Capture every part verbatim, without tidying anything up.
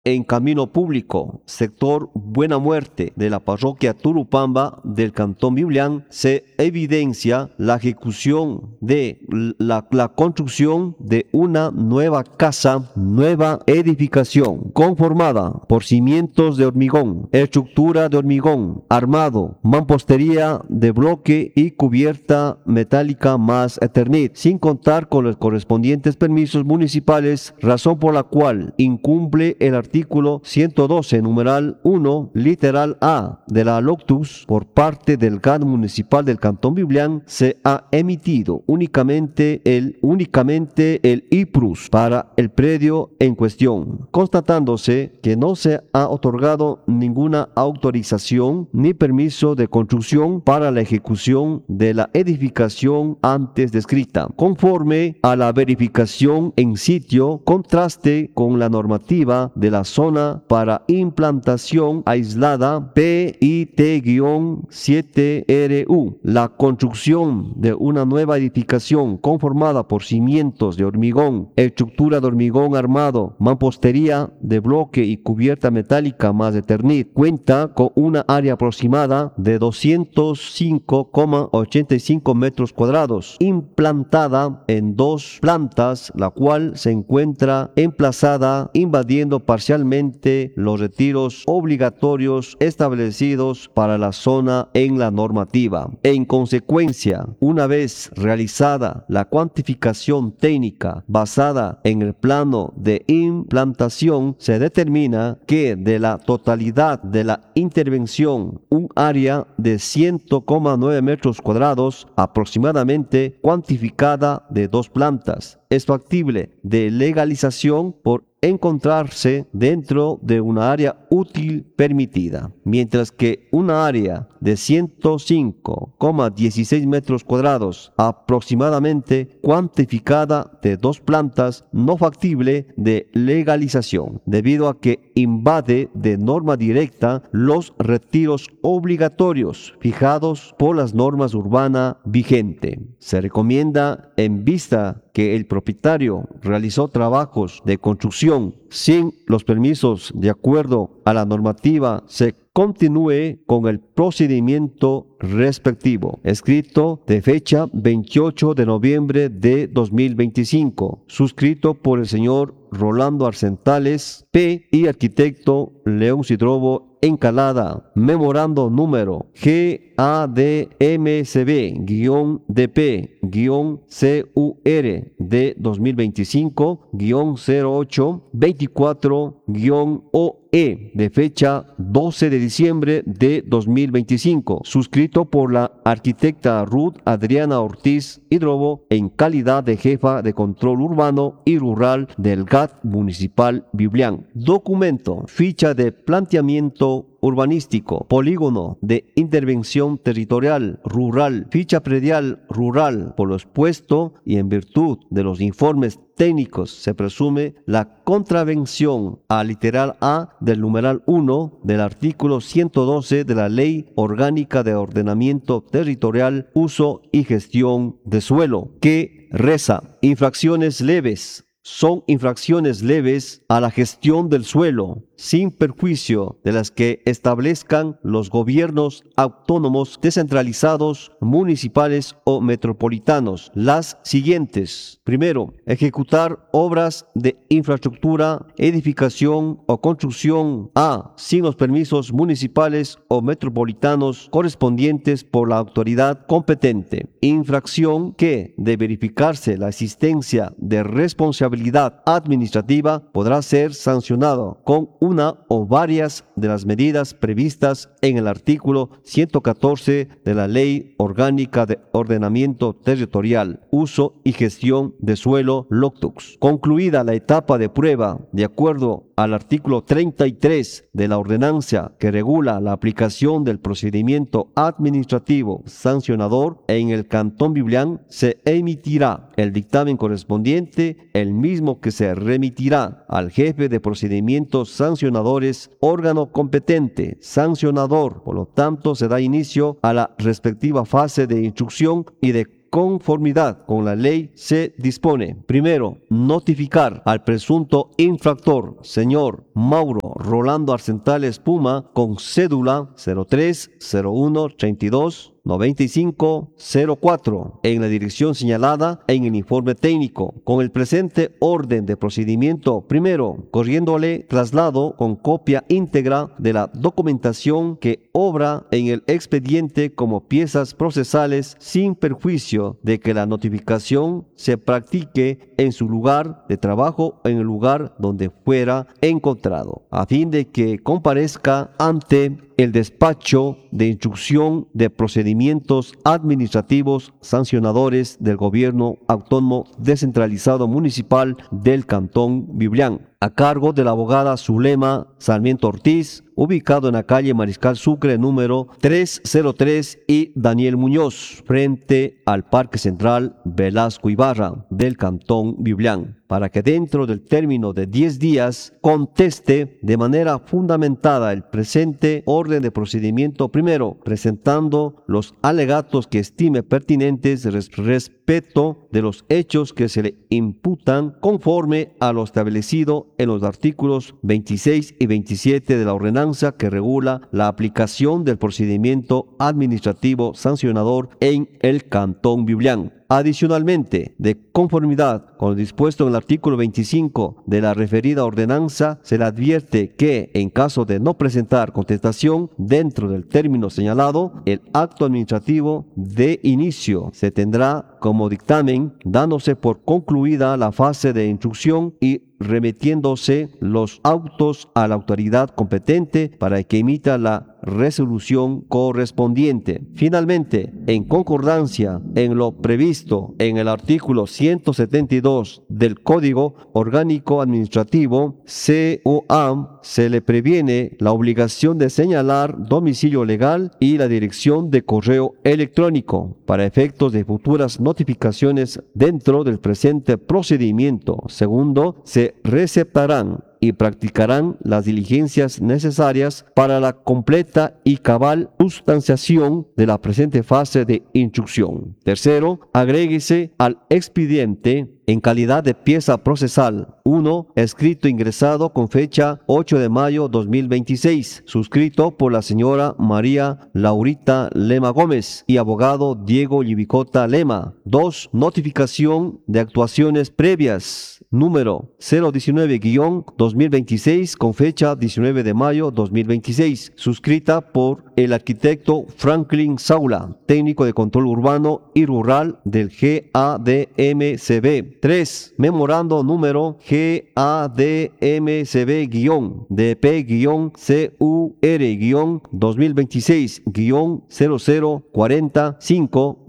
En Camino Público, sector Buena Muerte de la parroquia Turupamba del Cantón Biblián, se evidencia la ejecución de la, la construcción de una nueva casa, nueva edificación, conformada por cimientos de hormigón, estructura de hormigón, armado, mampostería de bloque y cubierta metálica más Eternit, sin contar con los correspondientes permisos municipales, razón por la cual incumple el artículo Artículo ciento doce, numeral uno, literal A de la Loctus por parte del G A T municipal del Cantón Biblián, se ha emitido únicamente el, únicamente el I P R U S para el predio en cuestión, constatándose que no se ha otorgado ninguna autorización ni permiso de construcción para la ejecución de la edificación antes descrita, conforme a la verificación en sitio, contraste con la normativa de la zona para implantación aislada P I T siete R U. La construcción de una nueva edificación conformada por cimientos de hormigón, estructura de hormigón armado, mampostería de bloque y cubierta metálica más Eternit, cuenta con una área aproximada de doscientos cinco coma ochenta y cinco metros cuadrados, implantada en dos plantas, la cual se encuentra emplazada invadiendo parcialmente los retiros obligatorios establecidos para la zona en la normativa. En consecuencia, una vez realizada la cuantificación técnica basada en el plano de implantación, se determina que de la totalidad de la intervención, un área de cien coma nueve metros cuadrados aproximadamente cuantificada de dos plantas es factible de legalización por encontrarse dentro de una área útil permitida, mientras que una área de ciento cinco coma dieciséis metros cuadrados aproximadamente cuantificada de dos plantas no factible de legalización, debido a que invade de norma directa los retiros obligatorios fijados por las normas urbanas vigentes. Se recomienda, en vista que el propietario realizó trabajos de construcción sin los permisos de acuerdo a la normativa, se continúe con el procedimiento respectivo, escrito de fecha veintiocho de noviembre de dos mil veinticinco, suscrito por el señor Rolando Arcentales P. y arquitecto León Sidrobo Encalada, memorando número G A D M C B-D P-C U R de dos mil veinticinco cero ocho veinticuatro O E de fecha doce de diciembre de dos mil veinticinco, suscrito por la arquitecta Ruth Adriana Ortiz Hidrobo en calidad de jefa de control urbano y rural del G A T municipal Biblián. Documento, ficha de planteamiento urbanístico, polígono de intervención territorial rural, ficha predial rural. Por lo expuesto y en virtud de los informes técnicos, se presume la contravención al literal A del numeral uno del artículo ciento doce de la Ley Orgánica de Ordenamiento Territorial, Uso y Gestión de Suelo, que reza: infracciones leves son infracciones leves a la gestión del suelo, sin perjuicio de las que establezcan los gobiernos autónomos descentralizados, municipales o metropolitanos. Las siguientes. Primero, ejecutar obras de infraestructura, edificación o construcción A, sin los permisos municipales o metropolitanos correspondientes por la autoridad competente. Infracción que, de verificarse la existencia de responsabilidad administrativa, podrá ser sancionado con una o varias de las medidas previstas en el artículo ciento catorce de la Ley Orgánica de Ordenamiento Territorial, Uso y Gestión de Suelo, Loctux. Concluida la etapa de prueba, de acuerdo al artículo treinta y tres de la ordenanza que regula la aplicación del procedimiento administrativo sancionador en el Cantón Biblián, se emitirá el dictamen correspondiente, el mismo que se remitirá al jefe de procedimientos sancionadores, órgano competente sancionador. Por lo tanto, se da inicio a la respectiva fase de instrucción y de conformidad con la ley se dispone: primero, notificar al presunto infractor, señor Mauro Rolando Arcentales Puma, con cédula cero tres cero uno treinta y dos noventa y cinco cero cuatro, en la dirección señalada en el informe técnico, con el presente orden de procedimiento. Primero, corriéndole traslado con copia íntegra de la documentación que obra en el expediente como piezas procesales, sin perjuicio de que la notificación se practique en su lugar de trabajo o en el lugar donde fuera encontrado, a fin de que comparezca ante el despacho de instrucción de procedimientos administrativos sancionadores del Gobierno Autónomo Descentralizado Municipal del Cantón Biblián, a cargo de la abogada Zulema Sarmiento Ortiz, ubicado en la calle Mariscal Sucre número trescientos tres, y Daniel Muñoz, frente al Parque Central Velasco Ibarra del Cantón Biblián, para que dentro del término de diez días conteste de manera fundamentada el presente orden de procedimiento, primero presentando los alegatos que estime pertinentes respecto de los hechos que se le imputan conforme a lo establecido en los artículos veintiséis y veintisiete de la ordenanza que regula la aplicación del procedimiento administrativo sancionador en el Cantón Biblián. Adicionalmente, de conformidad con lo dispuesto en el artículo veinticinco de la referida ordenanza, se le advierte que, en caso de no presentar contestación dentro del término señalado, el acto administrativo de inicio se tendrá como dictamen, dándose por concluida la fase de instrucción y remitiéndose los autos a la autoridad competente para que emita la resolución correspondiente. Finalmente, en concordancia en lo previsto en el artículo ciento setenta y dos del Código Orgánico Administrativo, C O A M, se le previene la obligación de señalar domicilio legal y la dirección de correo electrónico para efectos de futuras notificaciones dentro del presente procedimiento. Segundo, se receptarán y practicarán las diligencias necesarias para la completa y cabal sustanciación de la presente fase de instrucción. Tercero, agréguese al expediente en calidad de pieza procesal uno, escrito ingresado con fecha ocho de mayo dos mil veintiséis, suscrito por la señora María Laurita Lema Gómez y abogado Diego Libicota Lema. dos. Notificación de actuaciones previas número cero diecinueve guión dos mil veintiséis con fecha diecinueve de mayo dos mil veintiséis, suscrita por el arquitecto Franklin Saula, técnico de control urbano y rural del G A D M C B. tres. Memorando número G A D M C B-D P-C U R-dos mil veintiséis-cero cero cuarenta cinco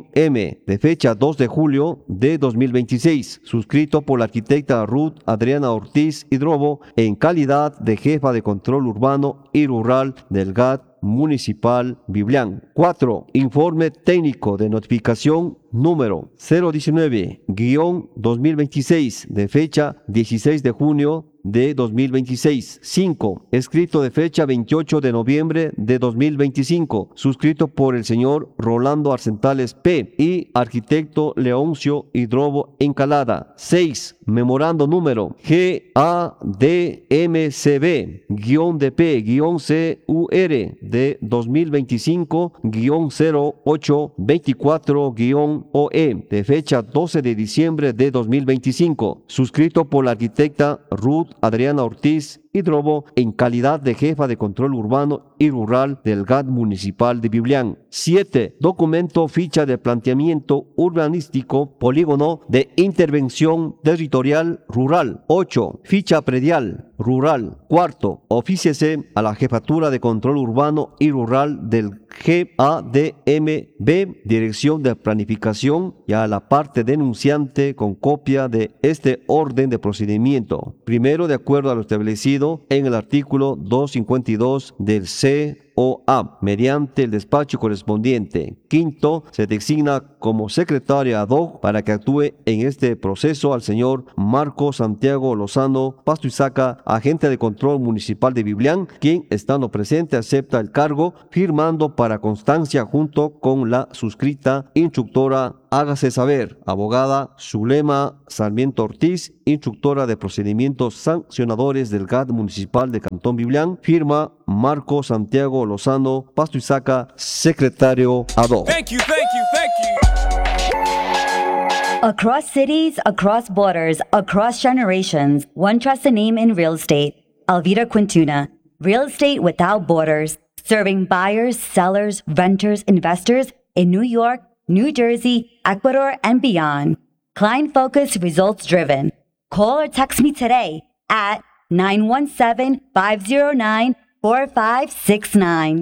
M de fecha dos de julio de dos mil veintiséis, suscrito por la arquitecta Ruth Adriana Ortiz Hidrobo en calidad de jefa de control urbano y rural del G A D Municipal Biblián. cuatro. Informe técnico de notificación número cero diecinueve guión dos mil veintiséis de fecha dieciséis de junio de dos mil veintiséis. cinco. Escrito de fecha veintiocho de noviembre de dos mil veinticinco, suscrito por el señor Rolando Arcentales P. y arquitecto Leoncio Hidrobo Encalada. seis. Memorando número G A D M C B-D P-C U R de dos mil veinticinco-cero ocho veinticuatro O E de fecha doce de diciembre de dos mil veinticinco, suscrito por la arquitecta Ruth Adriana Ortiz Hidrobo en calidad de jefa de control urbano y rural del G A D Municipal de Biblián. siete. Documento ficha de planteamiento urbanístico polígono de intervención territorial rural. ocho. Ficha predial rural. Cuarto, ofíciese a la Jefatura de Control Urbano y Rural del G A D M B, Dirección de Planificación, y a la parte denunciante con copia de este orden de procedimiento. Primero, de acuerdo a lo establecido en el artículo doscientos cincuenta y dos del C O A mediante el despacho correspondiente. Quinto, se designa como secretario ad hoc para que actúe en este proceso al señor Marco Santiago Lozano Pastuizaca, agente de control municipal de Biblián, quien, estando presente, acepta el cargo, firmando para constancia junto con la suscrita instructora. Hágase saber, abogada Zulema Sarmiento Ortiz, instructora de procedimientos sancionadores del G A T municipal de Cantón Biblián. Firma Marco Santiago Lozano Pastuizaca, secretario ad hoc. Thank you, thank you, thank you. Across cities, across borders, across generations, one trusts a name in real estate. Alvira Quintuna. Real estate without borders. Serving buyers, sellers, renters, investors in New York, New Jersey, Ecuador, and beyond. Client focused, results driven. Call or text me today at nine one seven, five zero nine, four five six nine.